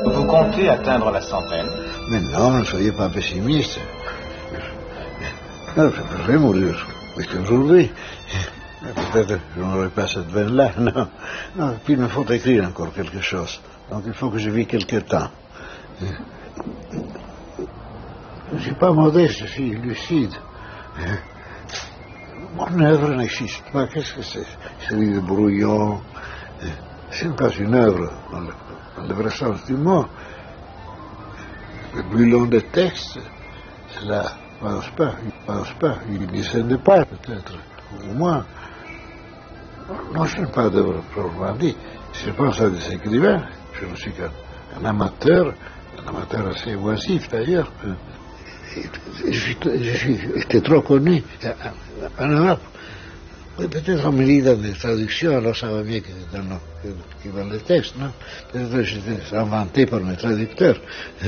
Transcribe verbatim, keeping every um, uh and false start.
Vous comptez atteindre la centaine? Mais non, ne soyez pas pessimiste. Non, je pourrais mourir aujourd'hui. Peut-être que je n'aurai pas cette veine-là, non. Non, puis il me faut écrire encore quelque chose. Donc il faut que je vis quelque temps. Je ne suis pas modeste, je suis lucide. Mon œuvre n'existe pas. Qu'est-ce que c'est? C'est du brouillon. Ce n'est pas une œuvre dans le, dans le vrai sens du mot. Le brouillon de texte, cela ne pense pas, il ne pense pas, il ne descend pas peut-être, au moins. Non, je n'ai pas d'œuvre proprement dit. Si je pense à des écrivains, je ne suis qu'un amateur, un amateur assez oisif d'ailleurs. Je suis, je suis j'étais trop connu en Europe. Oui, peut-être on me lit dans des traductions, alors ça va mieux que dans, que, que dans les textes, non? Peut-être que j'étais inventé par mes traducteurs.